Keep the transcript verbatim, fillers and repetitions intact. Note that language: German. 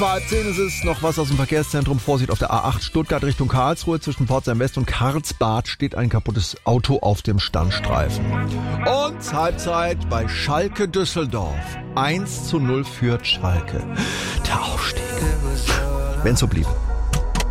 Bei zehn ist es noch was aus dem Verkehrszentrum. Vorsicht auf der A acht Stuttgart Richtung Karlsruhe. Zwischen Pforzheim West und Karlsbad steht ein kaputtes Auto auf dem Standstreifen. Und Halbzeit bei Schalke Düsseldorf. eins zu null führt Schalke. Der Aufstieg. Wenn so bliebe.